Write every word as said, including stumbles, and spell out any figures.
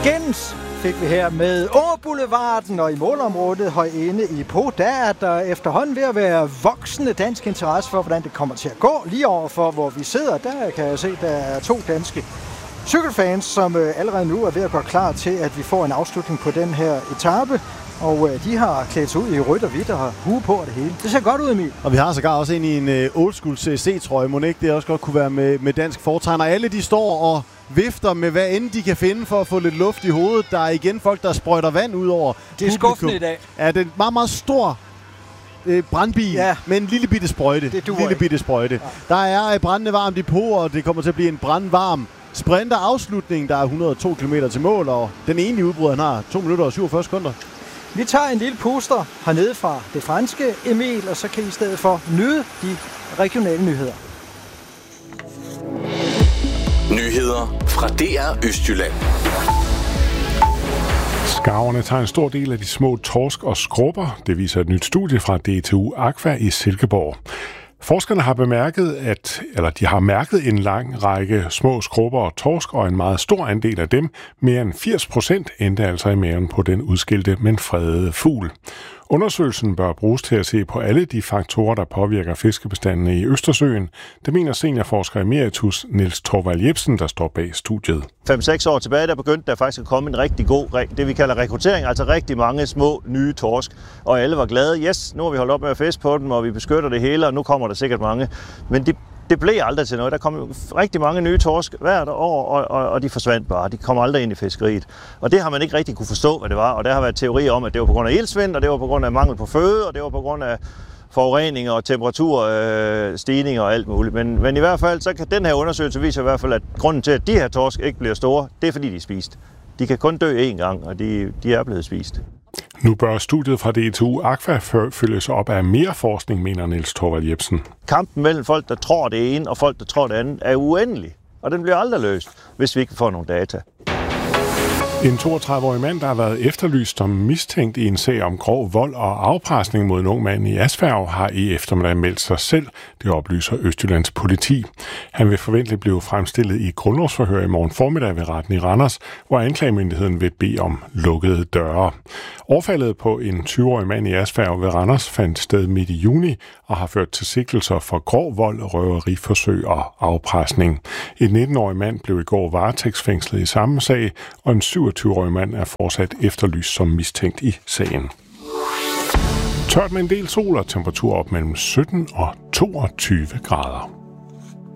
Weekends fik vi her med Åboulevarden, og i målområdet herinde i Po, der er der efterhånden ved at være voksende dansk interesse for, hvordan det kommer til at gå. Lige overfor, hvor vi sidder, der kan jeg se, der er to danske cykelfans, som allerede nu er ved at gå klar til, at vi får en afslutning på den her etape. Og de har klædt sig ud i rødt og hvidt og har hue på det hele. Det ser godt ud, Emil. Og vi har sågar også en i en old school C C-trøje. Må ikke det også godt kunne være med, med dansk fortegn. Og alle de står og vifter med hvad end de kan finde for at få lidt luft i hovedet. Der er igen folk, der sprøjter vand ud over Det er skuffende i dag. Ja, det er en meget, meget stor øh, brandbil ja. med en lille bitte sprøjte. Det lille bitte sprøjte. Ja. Der er brændende varmt i Po, og det kommer til at blive en brandvarm sprinter afslutning. Der er et hundrede og to kilometer til mål, og den ene udbryder, han har to minutter og syvogfyrre sekunder. Vi tager en lille puster hernede fra det franske, Emil, og så kan I i stedet for nyde de regionale nyheder. Nyheder fra D R Østjylland. Skarverne tager en stor del af de små torsk og skrubber. Det viser et nyt studie fra D T U Aqua i Silkeborg. Forskerne har bemærket, at, eller de har mærket en lang række små skrubber og torsk, og en meget stor andel af dem, mere end firs procent, endte altså i maven på den udskilte, men fredede fugl. Undersøgelsen bør bruges til at se på alle de faktorer, der påvirker fiskebestandene i Østersøen. Det mener seniorforsker emeritus Niels Thorvald Jepsen, der står bag studiet. fem seks år tilbage, der begyndte der faktisk at komme en rigtig god, det vi kalder rekruttering, altså rigtig mange små nye torsk. Og alle var glade. Yes, nu har vi holdt op med at fiske på dem, og vi beskytter det hele, og nu kommer der sikkert mange. Men det, det blev aldrig til noget. Der kom rigtig mange nye torsk hvert år, og, og, og de forsvandt bare. De kom aldrig ind i fiskeriet. Og det har man ikke rigtig kunne forstå, hvad det var. Og der har været teorier om, at det var på grund af iltsvind, og det var på grund af mangel på føde, og det var på grund af forurening og temperaturstigninger øh, og alt muligt. Men, men i hvert fald, så kan den her undersøgelse vise i hvert fald, at grunden til, at de her torsk ikke bliver store, det er fordi, de er spist. De kan kun dø én gang, og de, de er blevet spist. Nu bør studiet fra D T U Aqua følges op af mere forskning, mener Niels Thorvald Jepsen. Kampen mellem folk, der tror det ene, og folk, der tror det andet, er uendelig. Og den bliver aldrig løst, hvis vi ikke får nogle data. En toogtredive-årig mand, der har været efterlyst som mistænkt i en sag om grov vold og afpresning mod en ung mand i Asfærv, har i eftermiddag meldt sig selv. Det oplyser Østjyllands politi. Han vil forventeligt blive fremstillet i grundlovsforhør i morgen formiddag ved retten i Randers, hvor anklagemyndigheden vil bede om lukkede døre. Overfaldet på en tyve-årig mand i Asfærv ved Randers fandt sted midt i juni og har ført til sigtelser for grov vold, røveriforsøg og afpresning. En nitten-årig mand blev i går varetægtsfængslet i samme sag, og en syvogtyve-årig mand er fortsat efterlyst som mistænkt i sagen. Tørt med en del sol og temperatur op mellem sytten og toogtyve grader.